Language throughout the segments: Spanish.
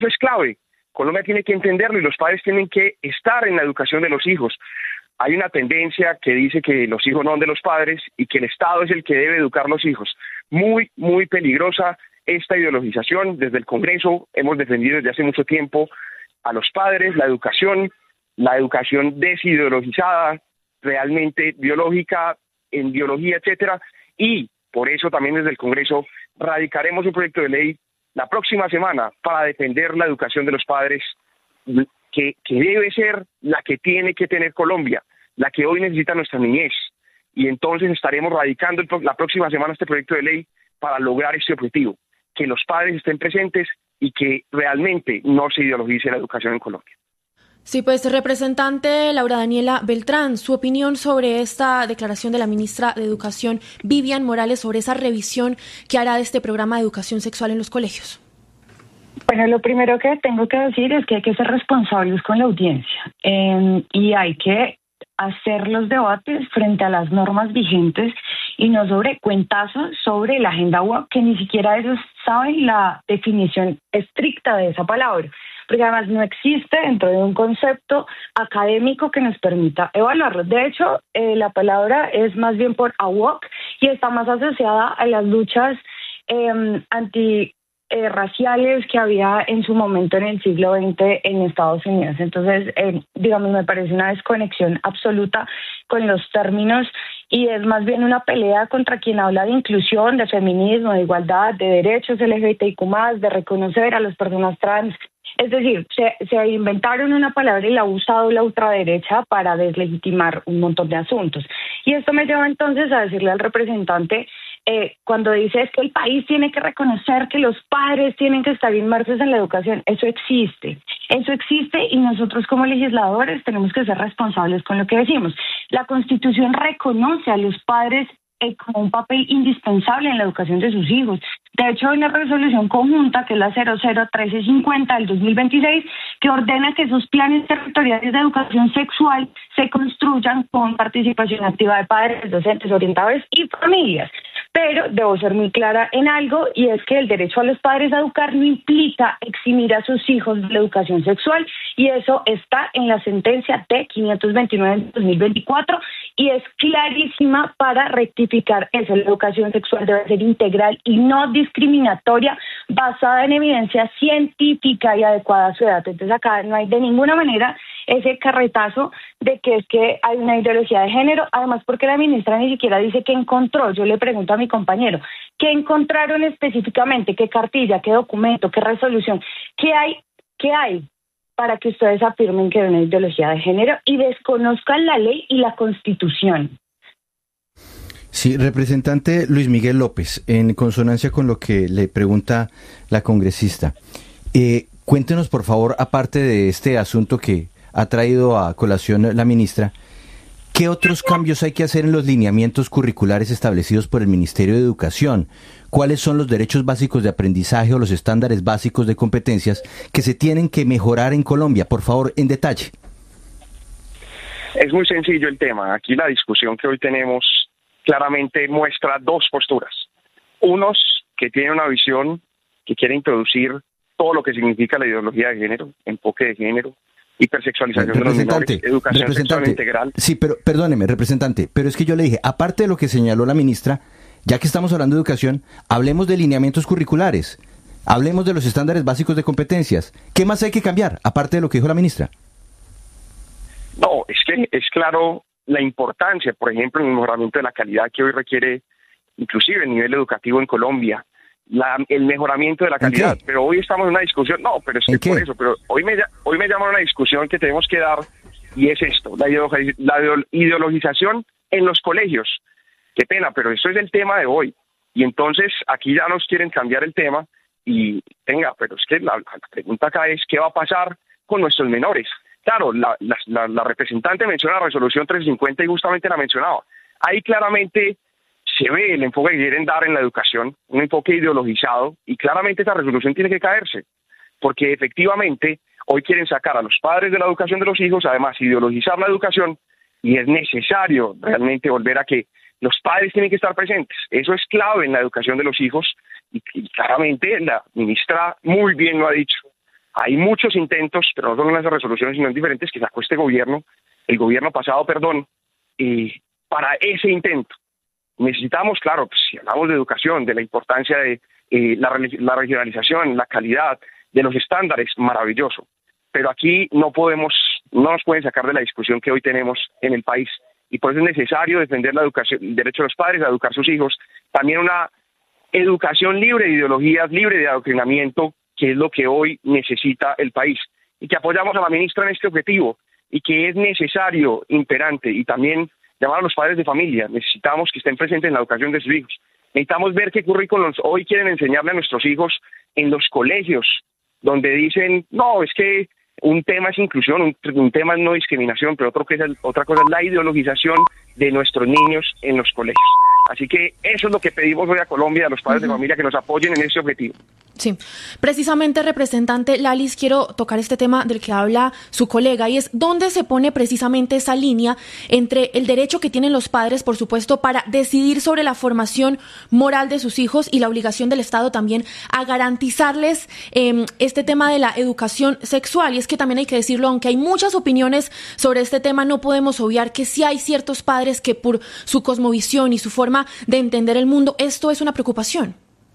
Eso es clave. Colombia tiene que entenderlo y los padres tienen que estar en la educación de los hijos. Hay una tendencia que dice que los hijos no son de los padres y que el Estado es el que debe educar a los hijos. Muy, muy peligrosa esta ideologización. Desde el Congreso hemos defendido desde hace mucho tiempo a los padres, la educación desideologizada, realmente biológica, en biología, etcétera, y por eso también desde el Congreso radicaremos un proyecto de ley la próxima semana para defender la educación de los padres, que debe ser la que tiene que tener Colombia, la que hoy necesita nuestra niñez. Y entonces estaremos radicando la próxima semana este proyecto de ley para lograr este objetivo, que los padres estén presentes y que realmente no se ideologice la educación en Colombia. Sí, pues representante Laura Daniela Beltrán, su opinión sobre esta declaración de la ministra de Educación, Vivian Morales, sobre esa revisión que hará de este programa de educación sexual en los colegios. Bueno, lo primero que tengo que decir es que hay que ser responsables con la audiencia y hay que hacer los debates frente a las normas vigentes y no sobre cuentazos sobre la agenda WOC, que ni siquiera ellos saben la definición estricta de esa palabra, porque además no existe dentro de un concepto académico que nos permita evaluarlo. De hecho, la palabra es más bien por AWOC y está más asociada a las luchas raciales que había en su momento en el siglo XX en Estados Unidos. Entonces, digamos, me parece una desconexión absoluta con los términos y es más bien una pelea contra quien habla de inclusión, de feminismo, de igualdad, de derechos LGBTIQ+, de reconocer a las personas trans. Es decir, se inventaron una palabra y la ha usado la ultraderecha para deslegitimar un montón de asuntos. Y esto me lleva entonces a decirle al representante, cuando dice es que el país tiene que reconocer que los padres tienen que estar inmersos en la educación, eso existe y nosotros como legisladores tenemos que ser responsables con lo que decimos. La Constitución reconoce a los padres como un papel indispensable en la educación de sus hijos. De hecho, hay una resolución conjunta, que es la 001350 del 2026, que ordena que esos planes territoriales de educación sexual se construyan con participación activa de padres, docentes, orientadores y familias. Pero debo ser muy clara en algo, y es que el derecho a los padres a educar no implica eximir a sus hijos de la educación sexual, y eso está en la sentencia T529 del 2024, y es clarísima para rectificar eso. La educación sexual debe ser integral y no discriminatoria, basada en evidencia científica y adecuada a su edad. Entonces acá no hay de ninguna manera ese carretazo de que es que hay una ideología de género, además porque la ministra ni siquiera dice qué encontró. Yo le pregunto a mi compañero, ¿qué encontraron específicamente? ¿Qué cartilla? ¿Qué documento? ¿Qué resolución? ¿Qué hay para que ustedes afirmen que hay una ideología de género y desconozcan la ley y la Constitución? Sí, representante Luis Miguel López, en consonancia con lo que le pregunta la congresista, cuéntenos por favor, aparte de este asunto que ha traído a colación la ministra, ¿qué otros cambios hay que hacer en los lineamientos curriculares establecidos por el Ministerio de Educación? ¿Cuáles son los derechos básicos de aprendizaje o los estándares básicos de competencias que se tienen que mejorar en Colombia? Por favor, en detalle. Es muy sencillo el tema. Aquí la discusión que hoy tenemos claramente muestra dos posturas. Unos que tienen una visión que quiere introducir todo lo que significa la ideología de género, enfoque de género, hipersexualización de los menores, educación sexual integral. Sí, pero perdóneme, representante, pero es que yo le dije, aparte de lo que señaló la ministra, ya que estamos hablando de educación, hablemos de lineamientos curriculares, hablemos de los estándares básicos de competencias. ¿Qué más hay que cambiar, aparte de lo que dijo la ministra? No, es que es claro la importancia, por ejemplo, en el mejoramiento de la calidad que hoy requiere inclusive el nivel educativo en Colombia, el mejoramiento de la calidad. Pero hoy estamos en una discusión, no, pero es que por eso, pero hoy me llama una discusión que tenemos que dar, y es esto, la ideologización en los colegios. Qué pena, pero eso es el tema de hoy. Y entonces aquí ya nos quieren cambiar el tema y venga, pero es que la pregunta acá es ¿qué va a pasar con nuestros menores? Claro, la representante menciona la resolución 350 y justamente la mencionaba. Ahí claramente se ve el enfoque que quieren dar en la educación, un enfoque ideologizado, y claramente esa resolución tiene que caerse, porque efectivamente hoy quieren sacar a los padres de la educación de los hijos, además ideologizar la educación, y es necesario realmente volver a que los padres tienen que estar presentes. Eso es clave en la educación de los hijos, y claramente la ministra muy bien lo ha dicho. Hay muchos intentos, pero no solo en las resoluciones, sino en diferentes, que sacó este gobierno, el gobierno pasado, perdón, para ese intento. Necesitamos, claro, pues, si hablamos de educación, de la importancia de la regionalización, la calidad, de los estándares, maravilloso. Pero aquí no nos pueden sacar de la discusión que hoy tenemos en el país. Y por eso es necesario defender la educación, el derecho de los padres a educar a sus hijos. También una educación libre de ideologías, libre de adoctrinamiento, que es lo que hoy necesita el país. Y que apoyamos a la ministra en este objetivo. Y que es necesario, imperante, y también llamar a los padres de familia. Necesitamos que estén presentes en la educación de sus hijos. Necesitamos ver qué currículos hoy quieren enseñarle a nuestros hijos en los colegios, donde dicen, no, es que un tema es inclusión, un tema es no discriminación, pero otra cosa es la ideologización de nuestros niños en los colegios. Así que eso es lo que pedimos hoy a Colombia, a los padres de familia, que nos apoyen en ese objetivo. Sí, precisamente, representante Lalis, quiero tocar este tema del que habla su colega, y es dónde se pone precisamente esa línea entre el derecho que tienen los padres, por supuesto, para decidir sobre la formación moral de sus hijos, y la obligación del Estado también a garantizarles este tema de la educación sexual. Y es que también hay que decirlo, aunque hay muchas opiniones sobre este tema, no podemos obviar que sí hay ciertos padres que, por su cosmovisión y su forma de entender el mundo, esto es una preocupación.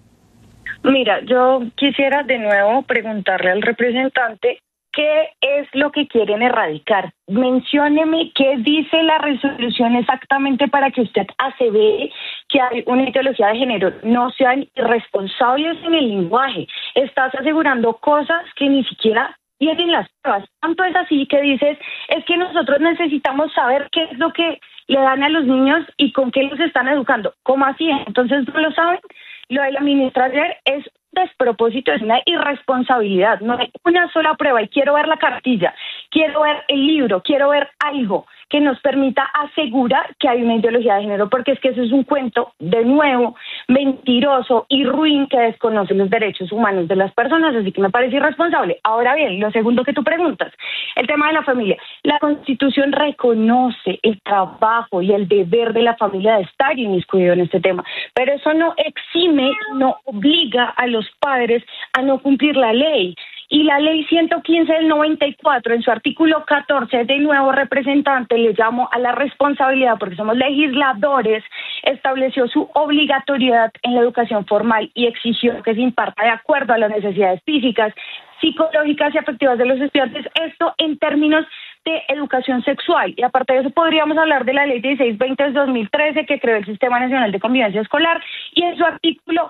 Mira, yo quisiera de nuevo preguntarle al representante qué es lo que quieren erradicar. Mencióneme qué dice la resolución exactamente para que usted asevere que hay una ideología de género. No sean irresponsables en el lenguaje. Estás asegurando cosas que ni siquiera tienen las pruebas. Tanto es así que dices, es que nosotros necesitamos saber qué es lo que le dan a los niños y con qué los están educando. ¿Cómo así? Entonces no lo saben. Lo de la ministra ayer es un despropósito, es una irresponsabilidad. No hay una sola prueba y quiero ver la cartilla, quiero ver el libro, quiero ver algo que nos permita asegurar que hay una ideología de género, porque es que eso es un cuento, de nuevo, mentiroso y ruin, que desconoce los derechos humanos de las personas, así que me parece irresponsable. Ahora bien, lo segundo que tú preguntas, el tema de la familia. La Constitución reconoce el trabajo y el deber de la familia de estar inmiscuido en este tema, pero eso no exime, no obliga a los padres a no cumplir la ley. Y la ley 115 del 94, en su artículo 14, de nuevo, representante, le llamo a la responsabilidad, porque somos legisladores, estableció su obligatoriedad en la educación formal y exigió que se imparta de acuerdo a las necesidades físicas, psicológicas y afectivas de los estudiantes, esto en términos de educación sexual. Y aparte de eso podríamos hablar de la ley 1620 del 2013, que creó el Sistema Nacional de Convivencia Escolar, y en su artículo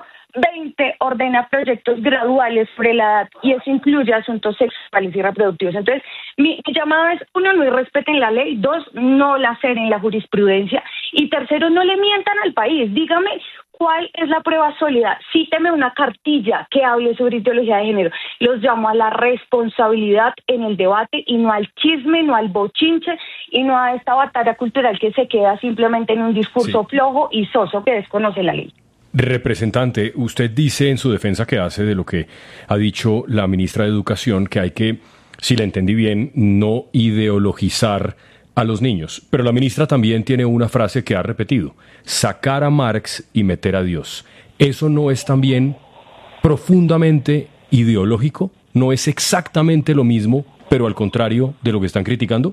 20 ordena proyectos graduales sobre la edad, y eso incluye asuntos sexuales y reproductivos. Entonces, mi llamado es, uno, no irrespeten la ley; dos, no la ceden la jurisprudencia; y tercero, no le mientan al país. Dígame cuál es la prueba sólida. Cíteme una cartilla que hable sobre ideología de género. Los llamo a la responsabilidad en el debate, y no al chisme, no al bochinche, y no a esta batalla cultural que se queda simplemente en un discurso flojo y soso que desconoce la ley. Representante, usted dice en su defensa que hace de lo que ha dicho la ministra de Educación, que hay que, si la entendí bien, no ideologizar a los niños. Pero la ministra también tiene una frase que ha repetido: sacar a Marx y meter a Dios. ¿Eso no es también profundamente ideológico? ¿No es exactamente lo mismo, pero al contrario de lo que están criticando?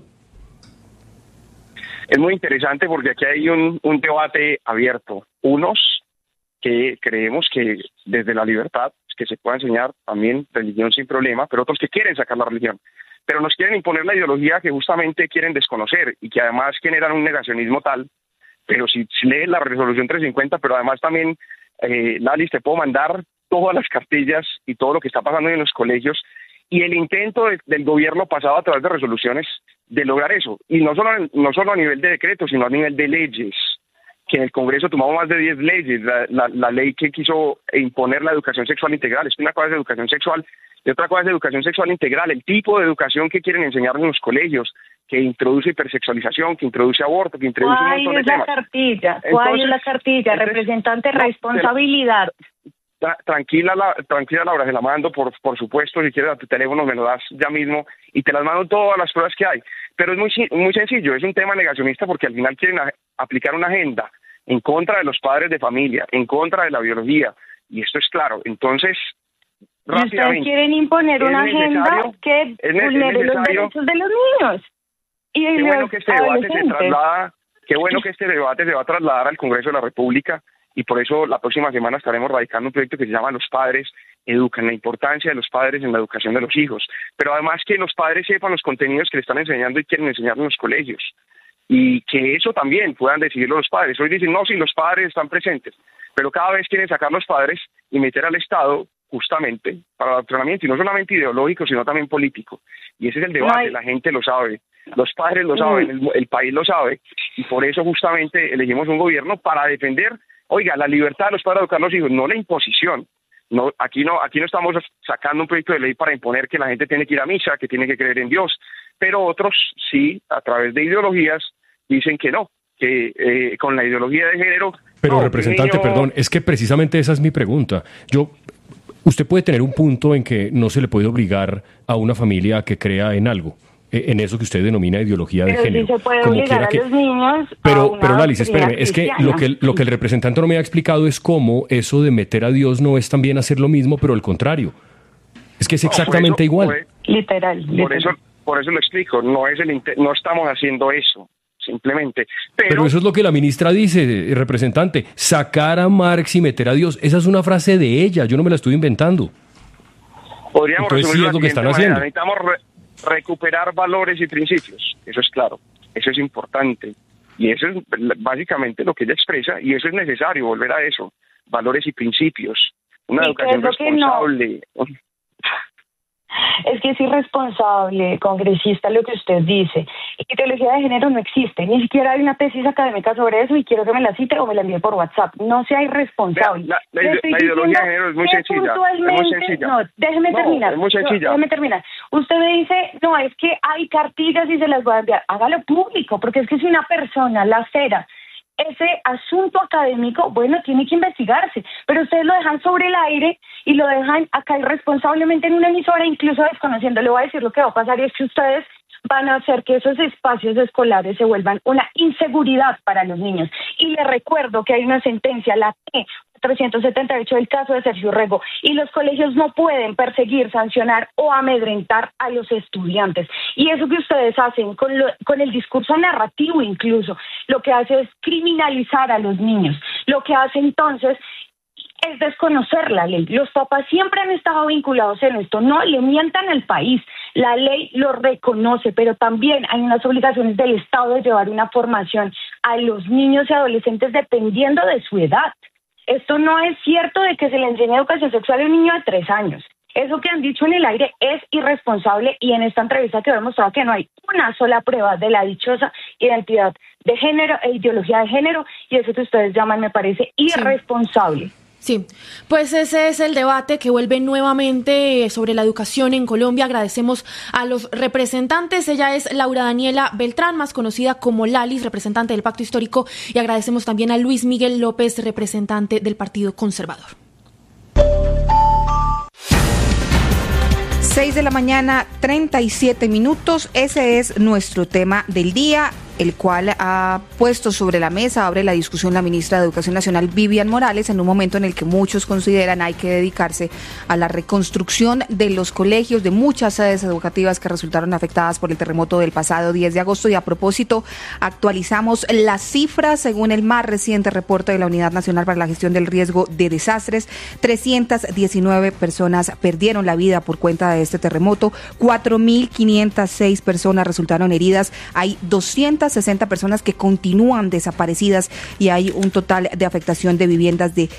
Es muy interesante porque aquí hay un debate abierto. Unos que creemos que desde la libertad que se pueda enseñar también religión sin problema, pero otros que quieren sacar la religión, pero nos quieren imponer la ideología que justamente quieren desconocer y que además generan un negacionismo tal. Pero si lees la resolución 350, pero además también, Lalis, te puedo mandar todas las cartillas y todo lo que está pasando en los colegios y el intento del gobierno pasado a través de resoluciones de lograr eso, y no solo a nivel de decretos, sino a nivel de leyes, que en el Congreso tomamos más de 10 leyes, la ley que quiso imponer la educación sexual integral. Es que una cosa es educación sexual y otra cosa es educación sexual integral, el tipo de educación que quieren enseñar en los colegios, que introduce hipersexualización, que introduce aborto, que introduce un montón de temas. ¿Cuál es la cartilla? Representante, responsabilidad. Tranquila, Laura, se la mando, por supuesto. Si quieres a tu teléfono me lo das ya mismo y te las mando todas las pruebas que hay. Pero es muy sencillo, es un tema negacionista porque al final quieren aplicar una agenda en contra de los padres de familia, en contra de la biología, y esto es claro. Entonces, rápidamente. Y ustedes quieren imponer una agenda que vulnere los derechos de los niños. Y qué bueno que este debate se traslada, qué bueno que este debate se va a trasladar al Congreso de la República, y por eso la próxima semana estaremos radicando un proyecto que se llama Los Padres Educan, la importancia de los padres en la educación de los hijos, pero además que los padres sepan los contenidos que le están enseñando y quieren enseñar en los colegios, y que eso también puedan decidirlo los padres. Hoy dicen, no, si los padres están presentes, pero cada vez quieren sacar los padres y meter al Estado justamente para el adoctrinamiento, y no solamente ideológico, sino también político. Y ese es el debate, la gente lo sabe, los padres lo saben, el país lo sabe, y por eso justamente elegimos un gobierno para defender, oiga, la libertad de los padres de educar a los hijos, no la imposición. No, aquí no estamos sacando un proyecto de ley para imponer que la gente tiene que ir a misa, que tiene que creer en Dios, pero otros sí, a través de ideologías, dicen que no, que con la ideología de género... Pero representante, perdón, es que precisamente esa es mi pregunta. Usted puede tener un punto en que no se le puede obligar a una familia a que crea en algo, en eso que usted denomina ideología de género. Sí se puede obligar a los niños. Pero Lalis, espéreme, es que lo que el representante no me ha explicado es cómo eso de meter a Dios no es también hacer lo mismo, pero al contrario. Es que es exactamente igual. Literal. Por eso lo explico, no estamos haciendo eso. Simplemente. Pero eso es lo que la ministra dice, representante, sacar a Marx y meter a Dios. Esa es una frase de ella, yo no me la estoy inventando. Podríamos Entonces sí es lo que están haciendo. Necesitamos recuperar valores y principios, eso es claro, eso es importante. Y eso es básicamente lo que ella expresa, y eso es necesario, volver a eso, valores y principios, una educación responsable. Es que es irresponsable, congresista, lo que usted dice. Ideología de género no existe, ni siquiera hay una tesis académica sobre eso, y quiero que me la cite o me la envíe por WhatsApp. No sea irresponsable. La ideología de género es muy sencilla. No, déjeme terminar. Es muy sencilla. Déjeme terminar. Usted me dice, no, es que hay cartillas y se las voy a enviar. Hágalo público, porque es que si una persona lacera ese asunto académico, bueno, tiene que investigarse, pero ustedes lo dejan sobre el aire y lo dejan acá irresponsablemente en una emisora, incluso desconociendo. Le voy a decir lo que va a pasar, y es que ustedes van a hacer que esos espacios escolares se vuelvan una inseguridad para los niños. Y les recuerdo que hay una sentencia, la T-378 del caso de Sergio Rego, y los colegios no pueden perseguir, sancionar o amedrentar a los estudiantes. Y eso que ustedes hacen con el discurso narrativo, incluso, lo que hace es criminalizar a los niños. Lo que hace entonces es desconocer la ley. Los papás siempre han estado vinculados en esto, no le mientan al país. La ley lo reconoce, pero también hay unas obligaciones del Estado de llevar una formación a los niños y adolescentes dependiendo de su edad. Esto no es cierto de que se le enseñe educación sexual a un niño de 3 años. Eso que han dicho en el aire es irresponsable, y en esta entrevista quedó demostrado que no hay una sola prueba de la dichosa identidad de género e ideología de género, y eso que ustedes llaman me parece irresponsable. Sí, pues ese es el debate que vuelve nuevamente sobre la educación en Colombia. Agradecemos a los representantes. Ella es Laura Daniela Beltrán, más conocida como Lalis, representante del Pacto Histórico, y agradecemos también a Luis Miguel López, representante del Partido Conservador. 6 de la mañana, 37 minutos. Ese es nuestro tema del día, el cual ha puesto sobre la mesa, abre la discusión la ministra de Educación Nacional, Vivian Morales, en un momento en el que muchos consideran hay que dedicarse a la reconstrucción de los colegios, de muchas sedes educativas que resultaron afectadas por el terremoto del pasado 10 de agosto. Y a propósito, actualizamos las cifras según el más reciente reporte de la Unidad Nacional para la Gestión del Riesgo de Desastres. 319 personas perdieron la vida por cuenta de este terremoto, 4.506 personas resultaron heridas, hay 260 personas que continúan desaparecidas, y hay un total de afectación de viviendas de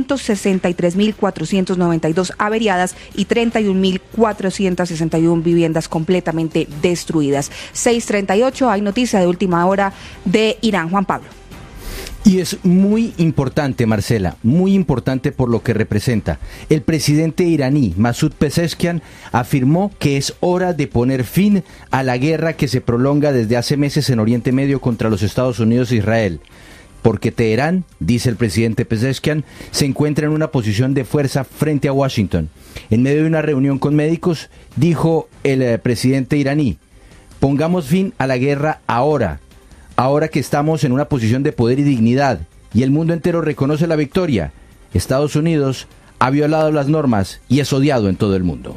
163.492 averiadas y 31.461 viviendas completamente destruidas. 6:38, hay noticia de última hora de Irán. Juan Pablo. Y es muy importante, Marcela, muy importante por lo que representa. El presidente iraní, Masoud Pezeshkian, afirmó que es hora de poner fin a la guerra que se prolonga desde hace meses en Oriente Medio contra los Estados Unidos e Israel. Porque Teherán, dice el presidente Pezeshkian, se encuentra en una posición de fuerza frente a Washington. En medio de una reunión con médicos, dijo el presidente iraní, pongamos fin a la guerra ahora que estamos en una posición de poder y dignidad, y el mundo entero reconoce la victoria. Estados Unidos ha violado las normas y es odiado en todo el mundo.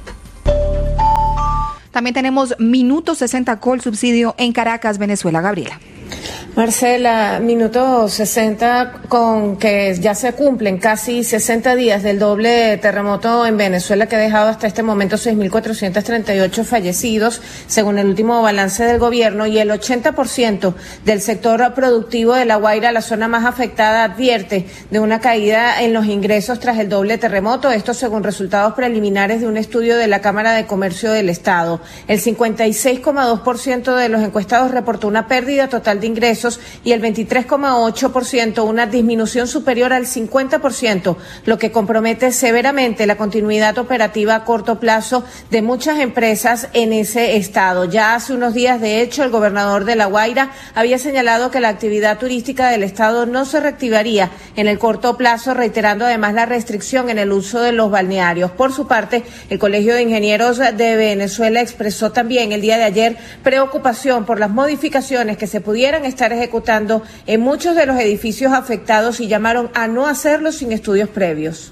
También tenemos Minuto 60 Colsubsidio en Caracas, Venezuela. Gabriela. Marcela, Minuto 60 con que ya se cumplen casi 60 días del doble terremoto en Venezuela que ha dejado hasta este momento 6.438 fallecidos, según el último balance del gobierno, y el 80% del sector productivo de La Guaira, la zona más afectada, advierte de una caída en los ingresos tras el doble terremoto, esto según resultados preliminares de un estudio de la Cámara de Comercio del Estado. El 56,2% de los encuestados reportó una pérdida total de ingresos y el 23,8% una disminución superior al 50%, lo que compromete severamente la continuidad operativa a corto plazo de muchas empresas en ese estado. Ya hace unos días, de hecho, el gobernador de La Guaira había señalado que la actividad turística del estado no se reactivaría en el corto plazo, reiterando además la restricción en el uso de los balnearios. Por su parte, el Colegio de Ingenieros de Venezuela expresó también el día de ayer preocupación por las modificaciones que se pudieran estar ejecutando en muchos de los edificios afectados y llamaron a no hacerlo sin estudios previos.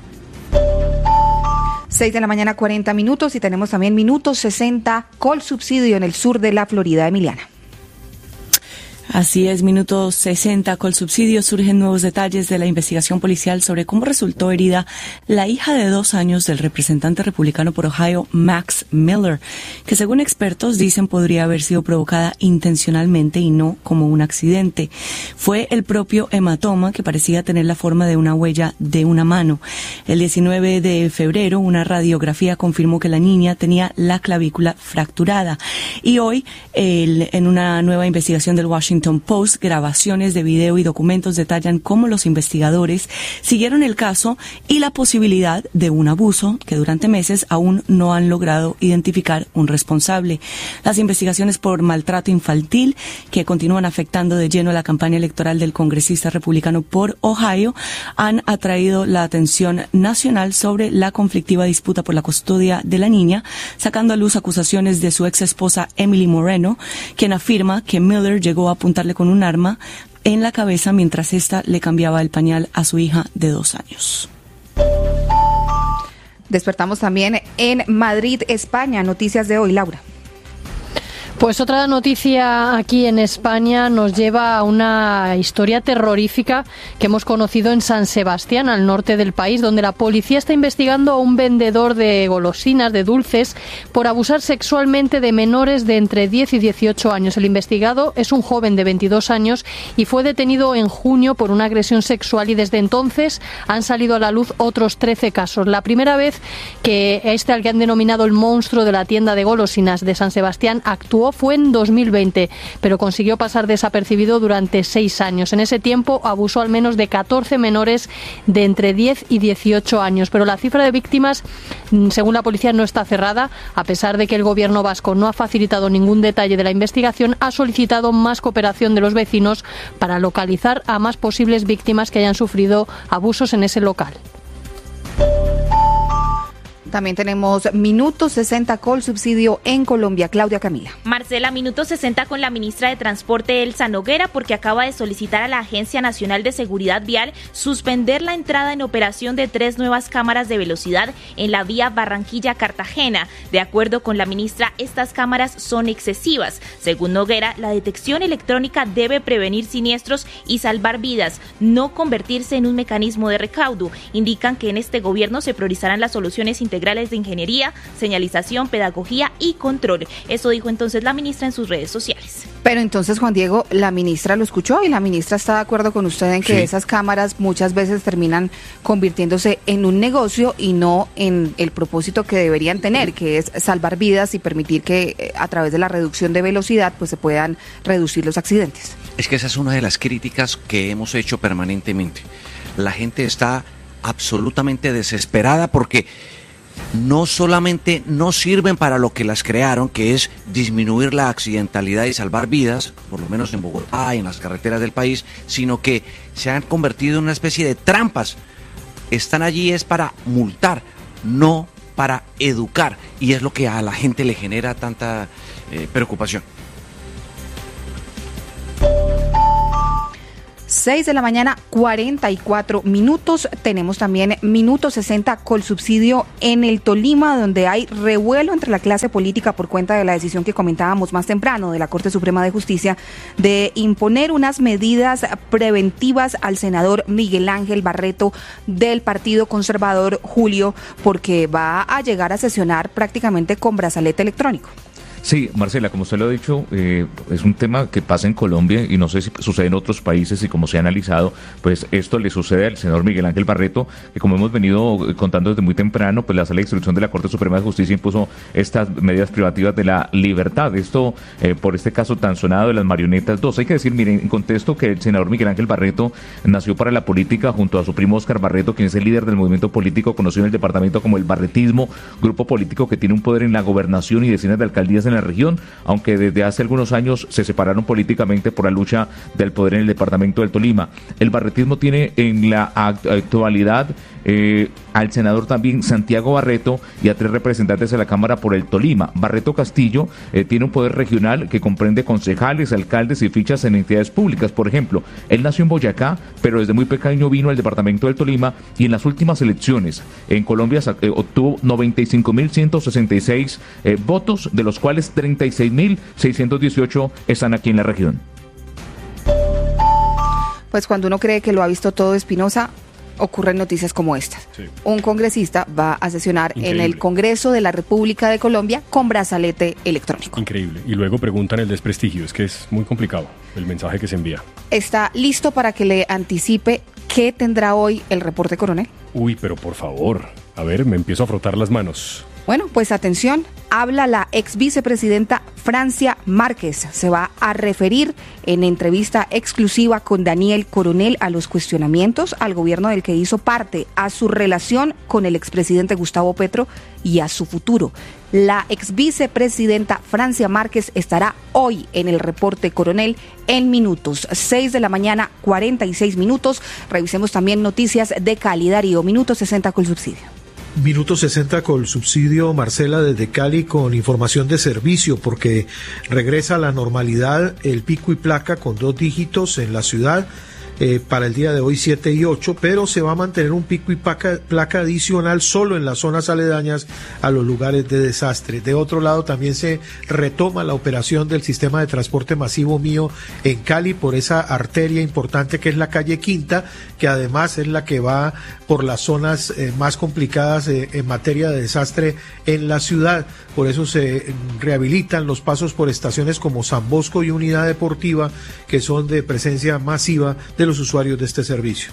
6:40 a.m. y tenemos también Minuto 60 Colsubsidio en el sur de la Florida. Emiliana. Así es, Minuto 60 Colsubsidio. Surgen nuevos detalles de la investigación policial sobre cómo resultó herida la hija de 2 años del representante republicano por Ohio, Max Miller, que según expertos dicen podría haber sido provocada intencionalmente y no como un accidente. Fue el propio hematoma, que parecía tener la forma de una huella de una mano. El 19 de febrero, una radiografía confirmó que la niña tenía la clavícula fracturada. Y hoy, en una nueva investigación del Washington Post, grabaciones de video y documentos detallan cómo los investigadores siguieron el caso y la posibilidad de un abuso que durante meses aún no han logrado identificar un responsable. Las investigaciones por maltrato infantil, que continúan afectando de lleno la campaña electoral del congresista republicano por Ohio, han atraído la atención nacional sobre la conflictiva disputa por la custodia de la niña, sacando a luz acusaciones de su ex esposa Emily Moreno, quien afirma que Miller llegó a apuntarle con un arma en la cabeza mientras ésta le cambiaba el pañal a su hija de 2 años. Despertamos también en Madrid, España. Noticias de hoy, Laura. Pues otra noticia aquí en España nos lleva a una historia terrorífica que hemos conocido en San Sebastián, al norte del país, donde la policía está investigando a un vendedor de golosinas, de dulces, por abusar sexualmente de menores de entre 10 y 18 años. El investigado es un joven de 22 años y fue detenido en junio por una agresión sexual, y desde entonces han salido a la luz otros 13 casos. La primera vez que al que han denominado el monstruo de la tienda de golosinas de San Sebastián actuó fue en 2020, pero consiguió pasar desapercibido durante 6 años. En ese tiempo abusó al menos de 14 menores de entre 10 y 18 años. Pero la cifra de víctimas, según la policía, no está cerrada. A pesar de que el gobierno vasco no ha facilitado ningún detalle de la investigación, ha solicitado más cooperación de los vecinos para localizar a más posibles víctimas que hayan sufrido abusos en ese local. También tenemos Minuto 60 Colsubsidio en Colombia. Claudia Camila. Marcela, Minuto 60 con la ministra de Transporte, Elsa Noguera, porque acaba de solicitar a la Agencia Nacional de Seguridad Vial suspender la entrada en operación de 3 nuevas cámaras de velocidad en la vía Barranquilla-Cartagena. De acuerdo con la ministra, estas cámaras son excesivas. Según Noguera, la detección electrónica debe prevenir siniestros y salvar vidas, no convertirse en un mecanismo de recaudo. Indican que en este gobierno se priorizarán las soluciones integrales de ingeniería, señalización, pedagogía y control. Eso dijo entonces la ministra en sus redes sociales. Pero entonces, Juan Diego, la ministra lo escuchó y la ministra está de acuerdo con usted en que esas cámaras muchas veces terminan convirtiéndose en un negocio y no en el propósito que deberían tener, que es salvar vidas y permitir que a través de la reducción de velocidad pues se puedan reducir los accidentes. Es que esa es una de las críticas que hemos hecho permanentemente. La gente está absolutamente desesperada porque no solamente no sirven para lo que las crearon, que es disminuir la accidentalidad y salvar vidas, por lo menos en Bogotá y en las carreteras del país, sino que se han convertido en una especie de trampas. Están allí es para multar, no para educar, y es lo que a la gente le genera tanta preocupación. 6 de la mañana, 44 minutos. Tenemos también minuto 60 Colsubsidio en el Tolima, donde hay revuelo entre la clase política por cuenta de la decisión que comentábamos más temprano de la Corte Suprema de Justicia de imponer unas medidas preventivas al senador Miguel Ángel Barreto del Partido Conservador, Julio, porque va a llegar a sesionar prácticamente con brazalete electrónico. Sí, Marcela, como usted lo ha dicho, es un tema que pasa en Colombia y no sé si sucede en otros países, y como se ha analizado, pues esto le sucede al senador Miguel Ángel Barreto, que como hemos venido contando desde muy temprano, pues la Sala de Instrucción de la Corte Suprema de Justicia impuso estas medidas privativas de la libertad. Esto por este caso tan sonado de las marionetas 2. Hay que decir, miren, en contexto, que el senador Miguel Ángel Barreto nació para la política junto a su primo Óscar Barreto, quien es el líder del movimiento político conocido en el departamento como el barretismo, grupo político que tiene un poder en la gobernación y decenas de alcaldías en la región, aunque desde hace algunos años se separaron políticamente por la lucha del poder en el departamento del Tolima. El barretismo tiene en la actualidad al senador también Santiago Barreto y a 3 representantes de la Cámara por el Tolima. Barreto Castillo tiene un poder regional que comprende concejales, alcaldes y fichas en entidades públicas. Por ejemplo, él nació en Boyacá, pero desde muy pequeño vino al departamento del Tolima, y en las últimas elecciones en Colombia obtuvo 95.166 votos, de los cuales 36.618 están aquí en la región. Pues cuando uno cree que lo ha visto todo, Espinosa, ocurren noticias como estas. Sí. Un congresista va a sesionar en el Congreso de la República de Colombia con brazalete electrónico. Increíble. Y luego preguntan el desprestigio. Es que es muy complicado el mensaje que se envía. ¿Está listo para que le anticipe qué tendrá hoy el reporte, coronel? Uy, pero por favor. A ver, me empiezo a frotar las manos. Bueno, pues atención, habla la ex vicepresidenta Francia Márquez. Se va a referir en entrevista exclusiva con Daniel Coronel a los cuestionamientos al gobierno del que hizo parte, a su relación con el expresidente Gustavo Petro y a su futuro. La ex vicepresidenta Francia Márquez estará hoy en el reporte Coronel en minutos. 6 de la mañana, 46 minutos. Revisemos también noticias de Cali. Darío, minuto 60 Colsubsidio. Minuto 60 Colsubsidio, Marcela, desde Cali, con información de servicio, porque regresa a la normalidad el pico y placa con 2 dígitos en la ciudad. Para el día de hoy 7 y 8, pero se va a mantener un pico y placa adicional solo en las zonas aledañas a los lugares de desastre. De otro lado, también se retoma la operación del sistema de transporte masivo mío en Cali por esa arteria importante que es la calle Quinta, que además es la que va por las zonas más complicadas en materia de desastre en la ciudad. Por eso se rehabilitan los pasos por estaciones como San Bosco y Unidad Deportiva, que son de presencia masiva de los usuarios de este servicio.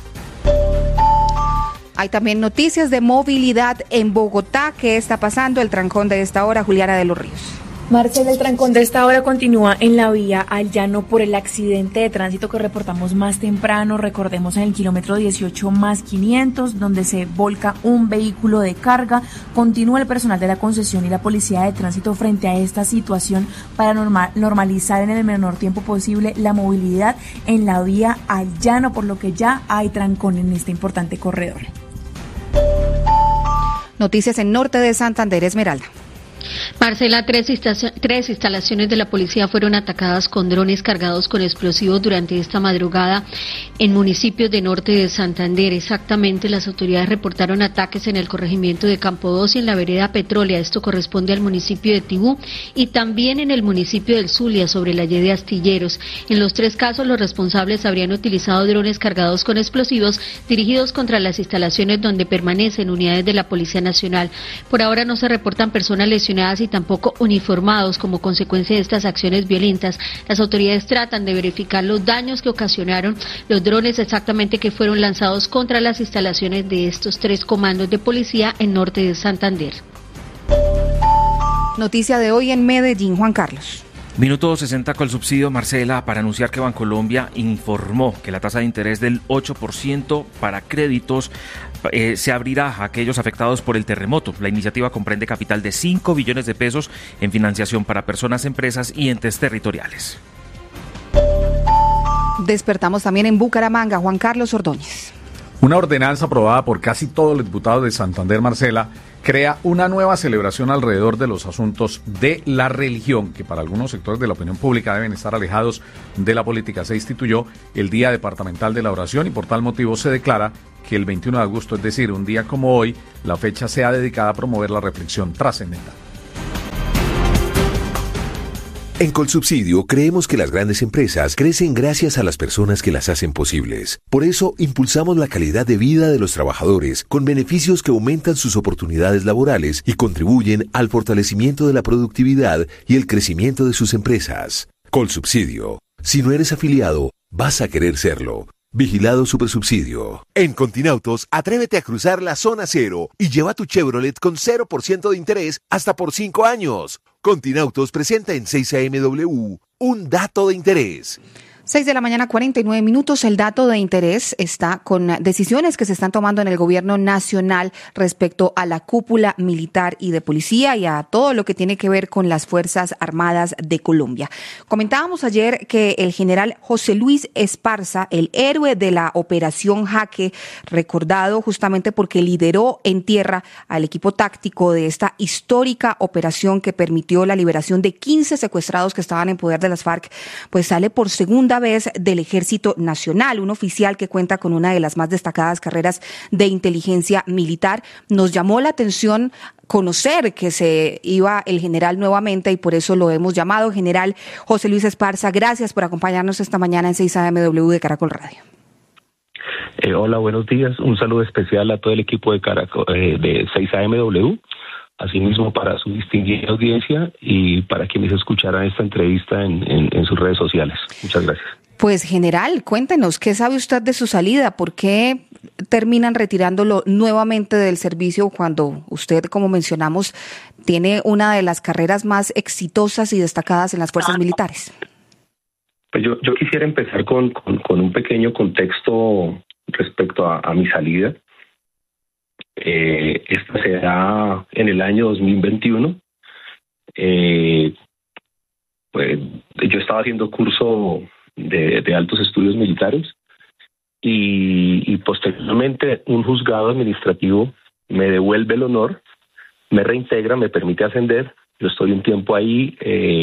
Hay también noticias de movilidad en Bogotá. ¿Qué está pasando? El trancón de esta hora, Juliana de los Ríos. Marcela, el trancón de esta hora continúa en la vía al llano por el accidente de tránsito que reportamos más temprano, recordemos en el kilómetro 18+500, donde se volca un vehículo de carga. Continúa el personal de la concesión y la policía de tránsito frente a esta situación para normalizar en el menor tiempo posible la movilidad en la vía al llano, por lo que ya hay trancón en este importante corredor. Noticias en norte de Santander, Esmeralda. Marcela, tres instalaciones de la policía fueron atacadas con drones cargados con explosivos durante esta madrugada en municipios de norte de Santander. Exactamente, las autoridades reportaron ataques en el corregimiento de Campo 2 y en la vereda Petrólea. Esto corresponde al municipio de Tibú y también en el municipio del Zulia, sobre la Y de Astilleros. En los 3 casos, los responsables habrían utilizado drones cargados con explosivos dirigidos contra las instalaciones donde permanecen unidades de la Policía Nacional. Por ahora no se reportan personas lesionadas y tampoco uniformados como consecuencia de estas acciones violentas. Las autoridades tratan de verificar los daños que ocasionaron los drones exactamente que fueron lanzados contra las instalaciones de estos 3 comandos de policía en norte de Santander. Noticia de hoy en Medellín, Juan Carlos. Minuto 60 Colsubsidio, Marcela, para anunciar que Bancolombia informó que la tasa de interés del 8% para créditos se abrirá a aquellos afectados por el terremoto. La iniciativa comprende capital de 5 billones de pesos en financiación para personas, empresas y entes territoriales. Despertamos también en Bucaramanga, Juan Carlos Ordóñez. Una ordenanza aprobada por casi todos los diputados de Santander, Marcela, crea una nueva celebración alrededor de los asuntos de la religión, que para algunos sectores de la opinión pública deben estar alejados de la política. Se instituyó el Día Departamental de la Oración y por tal motivo se declara que el 21 de agosto, es decir, un día como hoy, la fecha sea dedicada a promover la reflexión trascendental. En Colsubsidio creemos que las grandes empresas crecen gracias a las personas que las hacen posibles. Por eso impulsamos la calidad de vida de los trabajadores con beneficios que aumentan sus oportunidades laborales y contribuyen al fortalecimiento de la productividad y el crecimiento de sus empresas. Colsubsidio. Si no eres afiliado, vas a querer serlo. Vigilado Supersubsidio. En Continautos, atrévete a cruzar la zona cero y lleva tu Chevrolet con 0% de interés hasta por 5 años. Continautos presenta en 6am un dato de interés. 6:49 a.m. El dato de interés está con decisiones que se están tomando en el gobierno nacional respecto a la cúpula militar y de policía y a todo lo que tiene que ver con las Fuerzas Armadas de Colombia. Comentábamos ayer que el general José Luis Esparza, el héroe de la Operación Jaque, recordado justamente porque lideró en tierra al equipo táctico de esta histórica operación que permitió la liberación de 15 secuestrados que estaban en poder de las FARC, pues sale por segunda vez del Ejército Nacional, un oficial que cuenta con una de las más destacadas carreras de inteligencia militar. Nos llamó la atención conocer que se iba el general nuevamente y por eso lo hemos llamado. General José Luis Esparza, gracias por acompañarnos esta mañana en 6am de Caracol Radio. Hola, buenos días. Un saludo especial a todo el equipo de Caracol, de 6am. Asimismo para su distinguida audiencia y para quienes escucharan esta entrevista en sus redes sociales. Muchas gracias. Pues general, cuéntenos, ¿qué sabe usted de su salida? ¿Por qué terminan retirándolo nuevamente del servicio cuando usted, como mencionamos, tiene una de las carreras más exitosas y destacadas en las fuerzas militares? Pues yo quisiera empezar con un pequeño contexto respecto a mi salida. Esta será en el año 2021. Pues yo estaba haciendo curso de altos estudios militares y posteriormente un juzgado administrativo me devuelve el honor, me reintegra, me permite ascender. Yo estoy un tiempo ahí.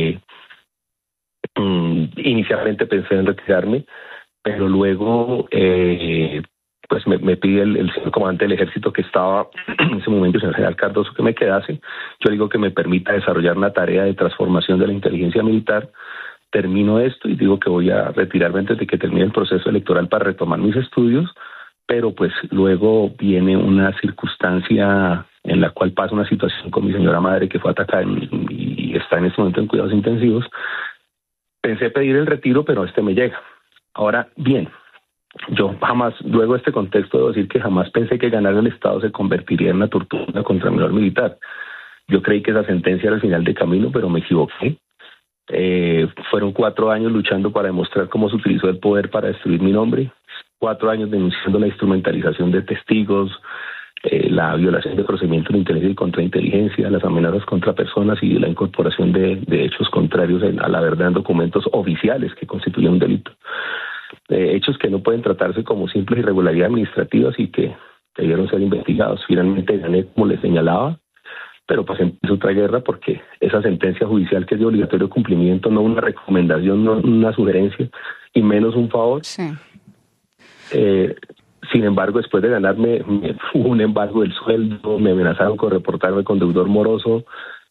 Inicialmente pensé en retirarme, pero luego pues me pide el señor comandante del ejército que estaba en ese momento, el señor general Cardoso, que me quedase. Yo digo que me permita desarrollar una tarea de transformación de la inteligencia militar. Termino esto y digo que voy a retirarme antes de que termine el proceso electoral para retomar mis estudios, pero pues luego viene una circunstancia en la cual pasa una situación con mi señora madre que fue atacada y está en este momento en cuidados intensivos. Pensé pedir el retiro, pero me llega. Ahora, bien, yo jamás, luego de este contexto, debo decir que jamás pensé que ganar el Estado se convertiría en una tortura contra el menor militar. Yo creí que esa sentencia era el final de camino, pero me equivoqué. Fueron 4 años luchando para demostrar cómo se utilizó el poder para destruir mi nombre, 4 años denunciando la instrumentalización de testigos, la violación de procedimientos de inteligencia y contrainteligencia, las amenazas contra personas y la incorporación de hechos contrarios a la verdad en documentos oficiales que constituyen un delito. Hechos que no pueden tratarse como simples irregularidades administrativas y que debieron ser investigados. Finalmente gané, como les señalaba, pero pues empezó otra guerra porque esa sentencia judicial que es de obligatorio cumplimiento, no una recomendación, no una sugerencia y menos un favor. Sí. Sin embargo, después de ganarme, hubo un embargo del sueldo, me amenazaron con reportarme con deudor moroso,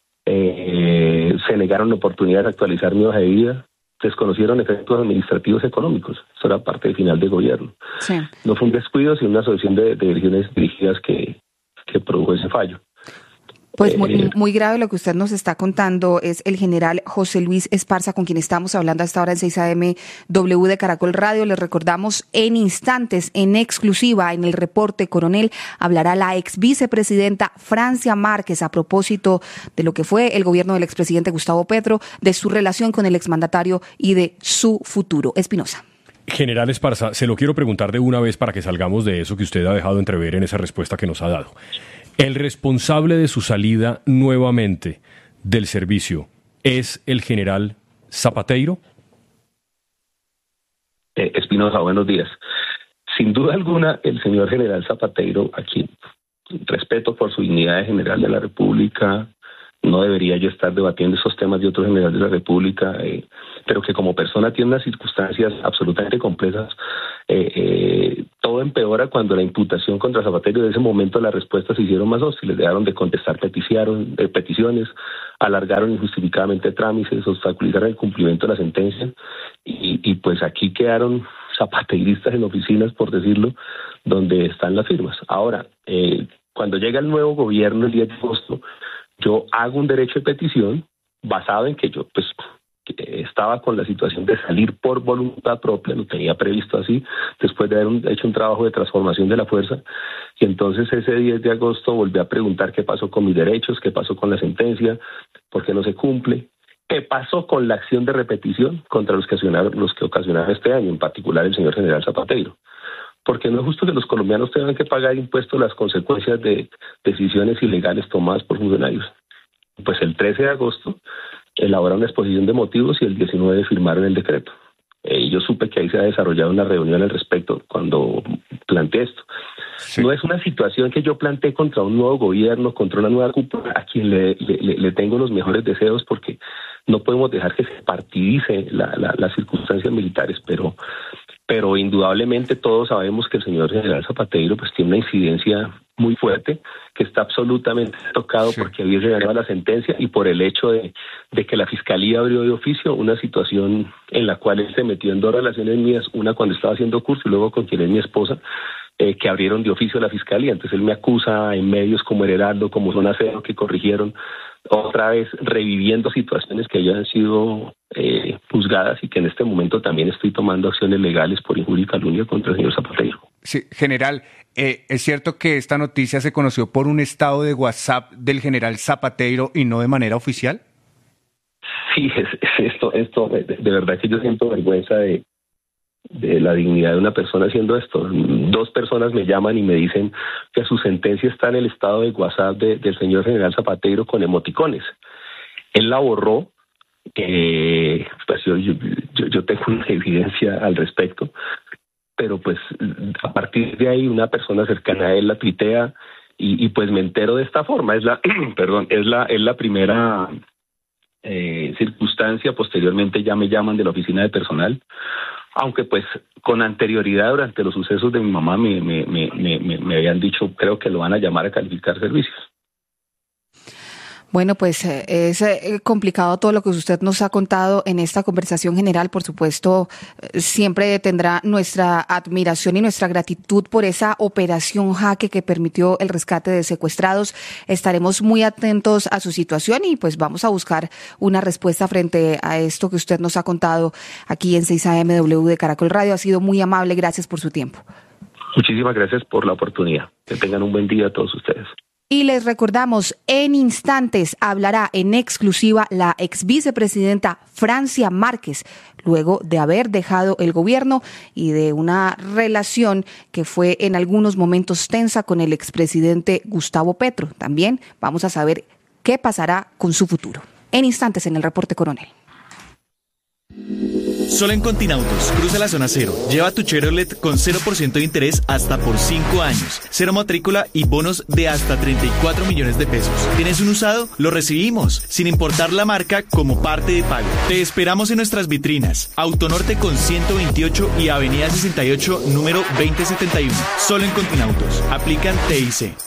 se negaron la oportunidad de actualizar mi hoja de vida, desconocieron efectos administrativos económicos. Eso era parte del final de gobierno. Sí. No fue un descuido, sino una asociación de direcciones dirigidas que produjo ese fallo. Pues muy grave lo que usted nos está contando. Es el general José Luis Esparza, con quien estamos hablando hasta ahora en 6am de Caracol Radio. Les recordamos en instantes, en exclusiva, en el reporte coronel, hablará la ex vicepresidenta Francia Márquez a propósito de lo que fue el gobierno del expresidente Gustavo Petro, de su relación con el exmandatario y de su futuro. Espinosa. General Esparza, se lo quiero preguntar de una vez para que salgamos de eso que usted ha dejado entrever en esa respuesta que nos ha dado. ¿El responsable de su salida nuevamente del servicio es el general Zapateiro? Espinosa, buenos días. Sin duda alguna, el señor general Zapatero, a quien respeto por su dignidad de general de la República, no debería yo estar debatiendo esos temas de otro general de la República, pero que como persona tiene unas circunstancias absolutamente complejas. Todo empeora cuando la imputación contra Zapatero, de ese momento las respuestas se hicieron más hostiles, dejaron de contestar peticiones, alargaron injustificadamente trámites, obstaculizaron el cumplimiento de la sentencia, y pues aquí quedaron zapateiristas en oficinas, por decirlo, donde están las firmas. Ahora, cuando llega el nuevo gobierno el 10 de agosto, yo hago un derecho de petición basado en que yo estaba con la situación de salir por voluntad propia, lo tenía previsto así, después de haber hecho un trabajo de transformación de la fuerza, y entonces ese 10 de agosto volví a preguntar qué pasó con mis derechos, qué pasó con la sentencia, por qué no se cumple, qué pasó con la acción de repetición contra los que ocasionaron este año, en particular el señor general Zapatero. Porque no es justo que los colombianos tengan que pagar impuestos las consecuencias de decisiones ilegales tomadas por funcionarios. Pues el 13 de agosto elaboraron una exposición de motivos y el 19 firmaron el decreto. Yo supe que ahí se ha desarrollado una reunión al respecto cuando planteé esto. Sí. No es una situación que yo planteé contra un nuevo gobierno, contra una nueva cúpula, a quien le tengo los mejores deseos, porque no podemos dejar que se partidice las circunstancias militares, pero indudablemente todos sabemos que el señor general Zapatero pues tiene una incidencia muy fuerte, que está absolutamente tocado porque había ganado la sentencia y por el hecho de que la Fiscalía abrió de oficio una situación en la cual él se metió en dos relaciones mías, una cuando estaba haciendo curso y luego con quien es mi esposa, que abrieron de oficio la Fiscalía. Entonces él me acusa en medios como El Heraldo, como Zona Cero, que corrigieron otra vez, reviviendo situaciones que ya han sido juzgadas y que en este momento también estoy tomando acciones legales por injuria y calumnia contra el señor Zapatero. Sí, general, ¿es cierto que esta noticia se conoció por un estado de WhatsApp del general Zapatero y no de manera oficial? Sí, esto de verdad que yo siento vergüenza de la dignidad de una persona haciendo esto. 2 personas me llaman y me dicen que su sentencia está en el estado de WhatsApp del señor general Zapatero con emoticones. Él la borró, pues yo tengo una evidencia al respecto, pero pues a partir de ahí una persona cercana a él la tuitea y pues me entero de esta forma. Es la primera circunstancia. Posteriormente ya me llaman de la oficina de personal, aunque pues con anterioridad durante los sucesos de mi mamá me habían dicho, creo que lo van a llamar a calificar servicios. Bueno, pues es complicado todo lo que usted nos ha contado en esta conversación general. Por supuesto, siempre tendrá nuestra admiración y nuestra gratitud por esa operación Jaque que permitió el rescate de secuestrados. Estaremos muy atentos a su situación y pues vamos a buscar una respuesta frente a esto que usted nos ha contado aquí en 6am de Caracol Radio. Ha sido muy amable. Gracias por su tiempo. Muchísimas gracias por la oportunidad. Que tengan un buen día a todos ustedes. Y les recordamos, en instantes hablará en exclusiva la ex vicepresidenta Francia Márquez, luego de haber dejado el gobierno y de una relación que fue en algunos momentos tensa con el expresidente Gustavo Petro. También vamos a saber qué pasará con su futuro. En instantes en el Reporte Coronel. Solo en Continautos, cruza la zona cero. Lleva tu Chevrolet con 0% de interés hasta por 5 años. Cero matrícula y bonos de hasta 34 millones de pesos. ¿Tienes un usado? Lo recibimos, sin importar la marca, como parte de pago. Te esperamos en nuestras vitrinas. Autonorte con 128 y Avenida 68, número 2071. Solo en Continautos. Aplican TIC.